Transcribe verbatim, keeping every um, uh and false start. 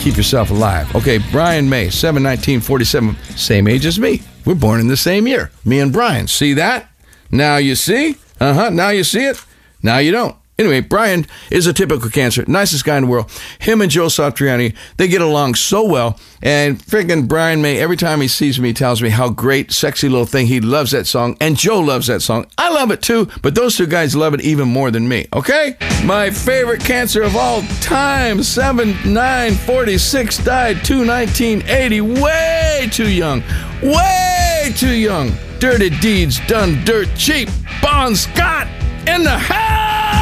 keep yourself alive. Okay, Brian May, seven nineteen forty-seven, same age as me. We're born in the same year. Me and Brian. See that? Now you see? Uh-huh, now you see it? Now you don't. Anyway, Brian is a typical Cancer. Nicest guy in the world. Him and Joe Satriani, they get along so well. And freaking Brian May, every time he sees me, he tells me how great, sexy little thing. He loves that song. And Joe loves that song. I love it too, but those two guys love it even more than me, okay? My favorite Cancer of all time, seven nine forty-six, died two nineteen eighty. Way too young. Way too young. Dirty deeds done dirt cheap. Bon Scott in the house.